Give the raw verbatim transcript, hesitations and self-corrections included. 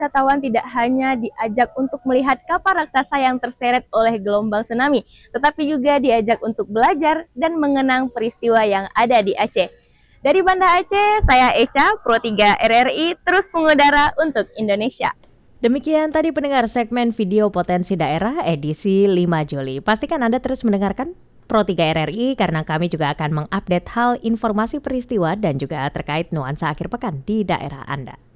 wisatawan tidak hanya diajak untuk melihat kapal raksasa yang terseret oleh gelombang tsunami, tetapi juga diajak untuk belajar dan mengenang peristiwa yang ada di Aceh. Dari Banda Aceh, saya Echa, Pro tiga R R I, terus mengudara untuk Indonesia. Demikian tadi pendengar segmen video potensi daerah edisi lima Juli. Pastikan Anda terus mendengarkan Pro tiga R R I karena kami juga akan mengupdate hal informasi peristiwa dan juga terkait nuansa akhir pekan di daerah Anda.